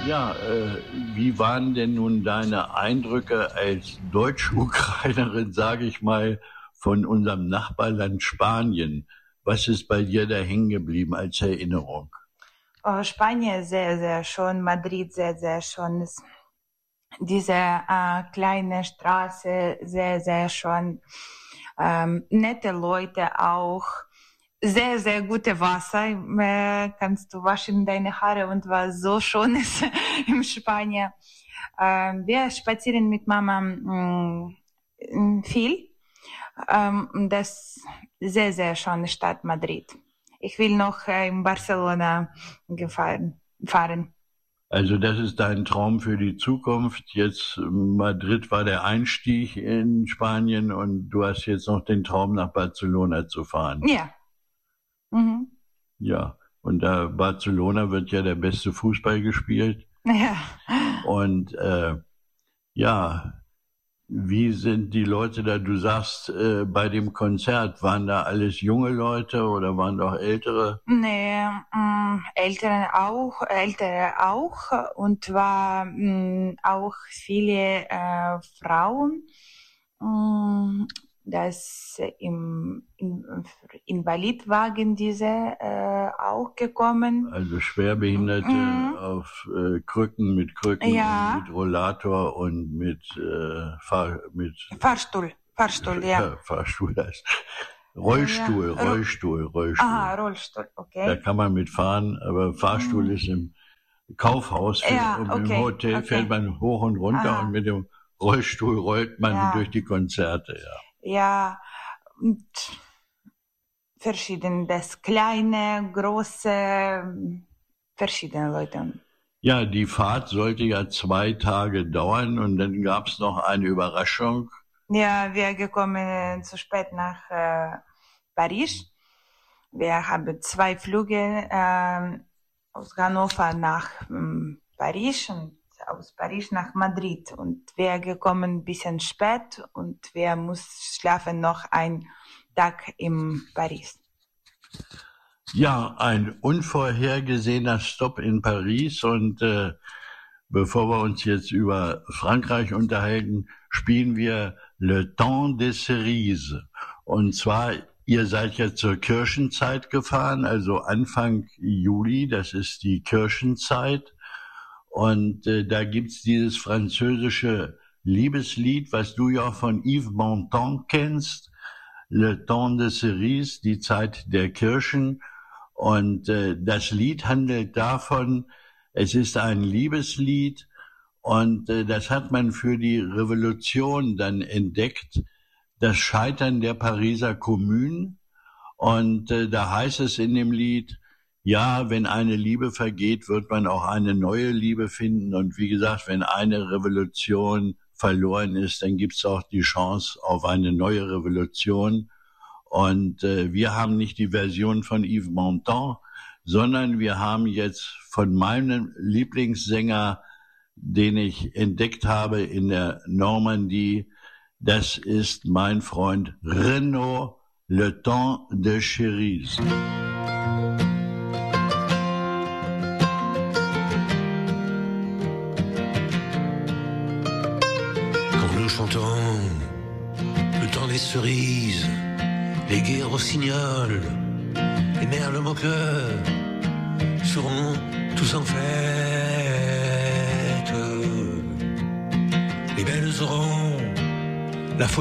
Ja, wie waren denn nun deine Eindrücke als Deutsch-Ukrainerin, sage ich mal, von unserem Nachbarland Spanien? Was ist bei dir da hängen geblieben als Erinnerung? Spanien sehr, sehr schön, Madrid sehr, sehr schön. Diese kleine Straße sehr, sehr schön. Nette Leute auch. Sehr, sehr gute Wasser. Kannst du waschen deine Haare und was so Schönes in Spanien. Wir spazieren mit Mama viel. Das sehr, sehr schöne Stadt Madrid. Ich will noch in Barcelona fahren. Also das ist dein Traum für die Zukunft. Jetzt Madrid war der Einstieg in Spanien und du hast jetzt noch den Traum, nach Barcelona zu fahren. Ja. Mhm. Ja, und da Barcelona wird ja der beste Fußball gespielt. Ja. Und ja, wie sind die Leute da? Du sagst, bei dem Konzert, waren da alles junge Leute oder waren doch ältere? Nee, ältere auch und war auch viele Frauen, das im Invalidwagen diese auch gekommen. Also Schwerbehinderte auf Krücken, mit Ja. und mit Rollator und mit Fahrstuhl, ja. Fahrstuhl heißt. Rollstuhl. Aha, Rollstuhl, Da okay. kann man mitfahren, aber Fahrstuhl ist im Kaufhaus Ja, und okay, im Hotel okay. fährt man hoch und runter und mit dem Rollstuhl rollt man Ja. durch die Konzerte, ja. Ja, und verschiedenes, kleine, große, verschiedene Leute. Ja, die Fahrt sollte ja 2 Tage dauern und dann gab's noch eine Überraschung. Ja, wir gekommen zu spät nach Paris. Wir haben 2 Flüge aus Hannover nach Paris und aus Paris nach Madrid. Und wir gekommen ein bisschen spät und wir mussten schlafen noch einen Tag in Paris. Ja, ein unvorhergesehener Stopp in Paris und bevor wir uns jetzt über Frankreich unterhalten, spielen wir Le Temps des Cerises. Und zwar, ihr seid ja zur Kirchenzeit gefahren, also Anfang Juli, das ist die Kirchenzeit. Und da gibt's dieses französische Liebeslied, was du ja von Yves Montand kennst, Le Temps des Cerises, die Zeit der Kirschen. Und das Lied handelt davon, es ist ein Liebeslied und das hat man für die Revolution dann entdeckt, das Scheitern der Pariser Kommune. Und da heißt es in dem Lied, ja, wenn eine Liebe vergeht, wird man auch eine neue Liebe finden. Und wie gesagt, wenn eine Revolution verloren ist, dann gibt's auch die Chance auf eine neue Revolution. Und wir haben nicht die Version von Yves Montand, sondern wir haben jetzt von meinem Lieblingssänger, den ich entdeckt habe in der Normandie, das ist mein Freund Renaud, Le Temps de Cerises. Quand nous chantons le temps des cerises, les guerres rossignols, les merles moqueurs seront tous en fête. Les belles auront